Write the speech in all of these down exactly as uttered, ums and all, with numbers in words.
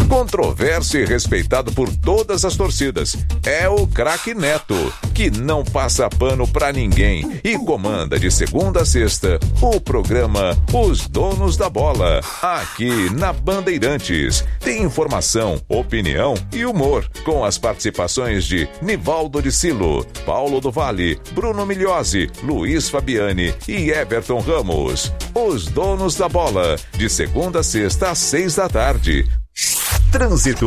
Controverso e respeitado por todas as torcidas. É o craque Neto, que não passa pano pra ninguém e comanda de segunda a sexta o programa Os Donos da Bola, aqui na Bandeirantes. Tem informação, opinião e humor, com as participações de Nivaldo de Silo, Paulo do Vale, Bruno Migliosi, Luiz Fabiani e Everton Ramos. Os Donos da Bola, de segunda a sexta às seis da tarde. Trânsito.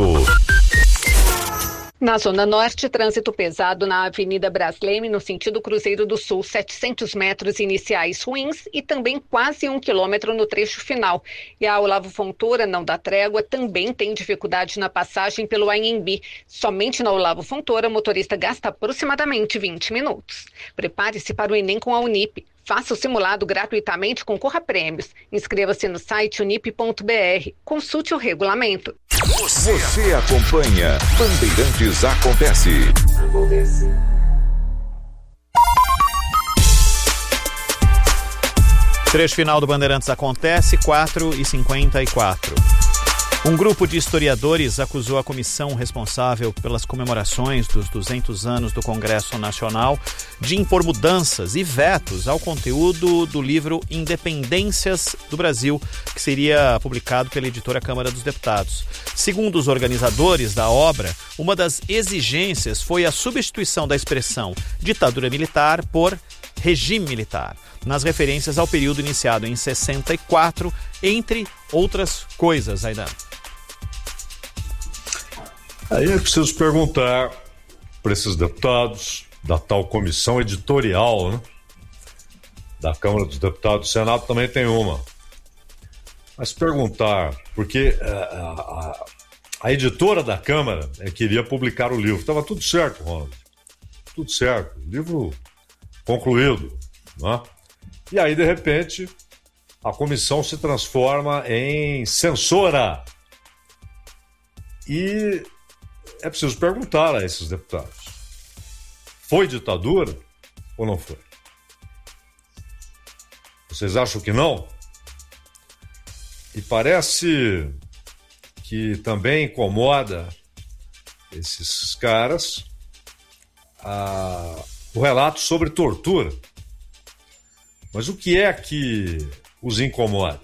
Na Zona Norte, trânsito pesado na Avenida Brasleme, no sentido Cruzeiro do Sul, setecentos metros iniciais ruins e também quase um quilômetro no trecho final. E a Olavo Fontoura, não dá trégua, também tem dificuldade na passagem pelo Anhembi. Somente na Olavo Fontoura, o motorista gasta aproximadamente vinte minutos. Prepare-se para o Enem com a Unip. Faça o simulado gratuitamente e concorra a prêmios. Inscreva-se no site unip ponto b r. Consulte o regulamento. Você, Você acompanha Bandeirantes Acontece. Acontece. Trecho final do Bandeirantes Acontece, quatro e cinquenta e quatro. Um grupo de historiadores acusou a comissão responsável pelas comemorações dos duzentos anos do Congresso Nacional de impor mudanças e vetos ao conteúdo do livro Independências do Brasil, que seria publicado pela editora Câmara dos Deputados. Segundo os organizadores da obra, uma das exigências foi a substituição da expressão ditadura militar por regime militar, nas referências ao período iniciado em sessenta e quatro, entre outras coisas, Aidan. Aí é preciso perguntar para esses deputados da tal comissão editorial, né? Da Câmara dos Deputados, o Senado também tem uma. Mas perguntar, porque a, a, a editora da Câmara é, queria publicar o livro. Estava tudo certo, Ronald. Tudo certo. Livro concluído, né? E aí, de repente, a comissão se transforma em censora. E é preciso perguntar a esses deputados: foi ditadura ou não foi? Vocês acham que não? E parece que também incomoda esses caras a, o relato sobre tortura. Mas o que é que os incomoda?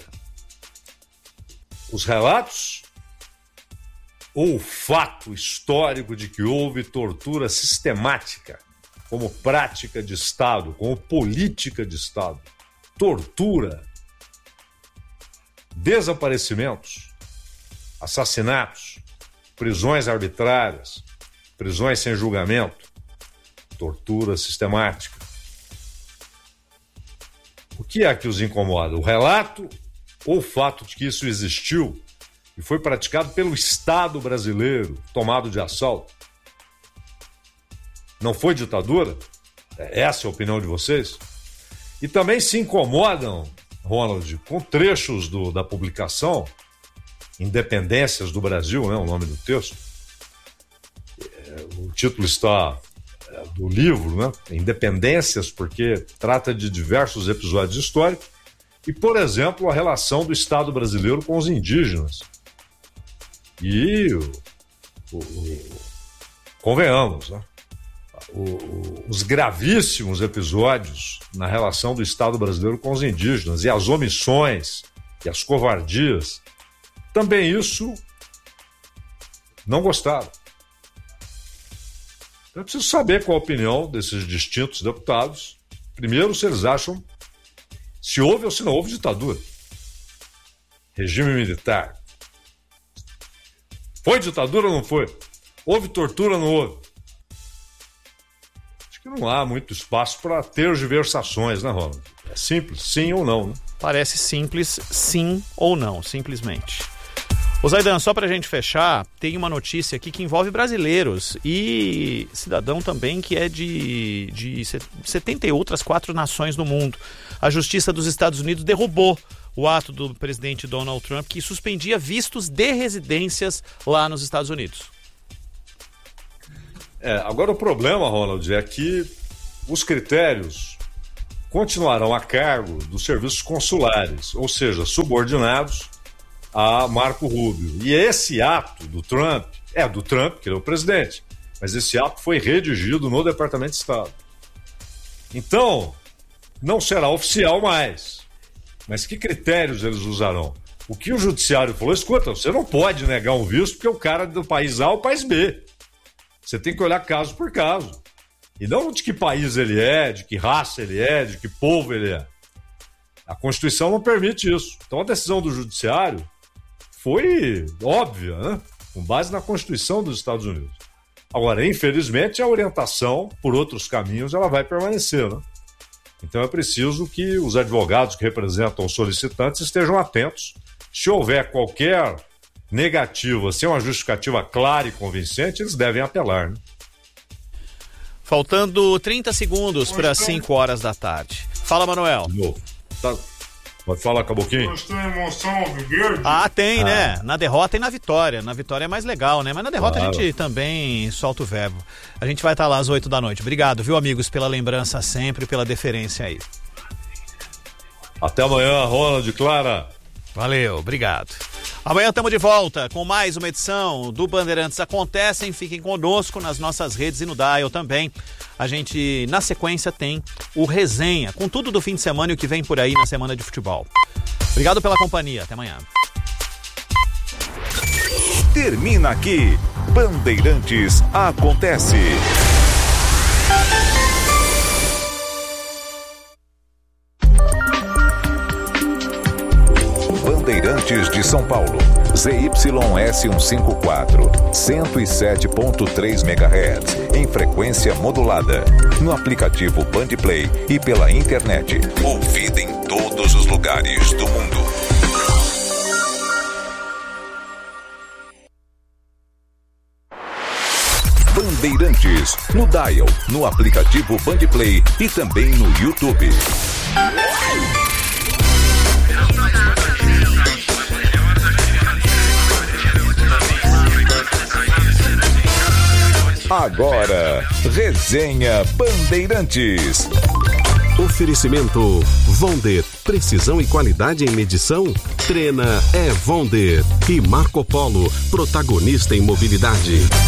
Os relatos ou o fato histórico de que houve tortura sistemática como prática de Estado, como política de Estado? Tortura, desaparecimentos, assassinatos, prisões arbitrárias, prisões sem julgamento, tortura sistemática. O que é que os incomoda? O relato ou o fato de que isso existiu e foi praticado pelo Estado brasileiro, tomado de assalto? Não foi ditadura? Essa é a opinião de vocês? E também se incomodam, Ronald, com trechos do, da publicação, Independências do Brasil, né, o nome do texto. O título está do livro, né? Independências, porque trata de diversos episódios históricos e, por exemplo, a relação do Estado brasileiro com os indígenas. E o, o, o, convenhamos, né? O, o, os gravíssimos episódios na relação do Estado brasileiro com os indígenas e as omissões e as covardias, também isso não gostaram. Eu preciso saber qual a opinião desses distintos deputados. Primeiro, se eles acham se houve ou se não houve ditadura. Regime militar. Foi ditadura ou não foi? Houve tortura ou não houve? Acho que não há muito espaço para tergiversações, né, Ronald? É simples, sim ou não, né? Parece simples, sim ou não, simplesmente. Ô Zaidan, só pra gente fechar, tem uma notícia aqui que envolve brasileiros e cidadão também que é de, de setenta e outras quatro nações no mundo. A Justiça dos Estados Unidos derrubou o ato do presidente Donald Trump que suspendia vistos de residências lá nos Estados Unidos. É, agora o problema, Ronald, é que os critérios continuarão a cargo dos serviços consulares, ou seja, subordinados a Marco Rubio. E esse ato do Trump, é do Trump, que ele é o presidente, mas esse ato foi redigido no Departamento de Estado. Então, não será oficial mais. Mas que critérios eles usarão? O que o judiciário falou, escuta, você não pode negar um visto porque o cara é do país A ou país B. Você tem que olhar caso por caso. E não de que país ele é, de que raça ele é, de que povo ele é. A Constituição não permite isso. Então a decisão do judiciário foi óbvia, né? Com base na Constituição dos Estados Unidos. Agora, infelizmente, a orientação por outros caminhos ela vai permanecer, né? Então é preciso que os advogados que representam os solicitantes estejam atentos. Se houver qualquer negativa, sem uma justificativa clara e convincente, eles devem apelar, né? Faltando trinta segundos para cinco horas da tarde. Fala, Manuel. Tá. Pode falar, Caboquinho? Mas tem emoção alviverde? Ah, tem, Ah. né? Na derrota e na vitória. Na vitória é mais legal, né? Mas na derrota Claro. a gente também solta o verbo. A gente vai estar lá às oito da noite. Obrigado, viu, amigos, pela lembrança sempre, pela deferência aí. Até amanhã, Ronald, Clara. Valeu, obrigado. Amanhã estamos de volta com mais uma edição do Bandeirantes Acontecem. Fiquem conosco nas nossas redes e no Dial também. A gente, na sequência, tem o Resenha, com tudo do fim de semana e o que vem por aí na semana de futebol. Obrigado pela companhia. Até amanhã. Termina aqui. Bandeirantes Acontece. Bandeirantes de São Paulo, Z Y S cento e cinquenta e quatro, cento e sete ponto três megahertz, em frequência modulada, no aplicativo Bandplay e pela internet. Ouvida em todos os lugares do mundo. Bandeirantes, no Dial, no aplicativo Bandplay e também no YouTube. Agora, Resenha Bandeirantes. Oferecimento Vonder, precisão e qualidade em medição? Trena é Vonder. E Marco Polo, protagonista em mobilidade.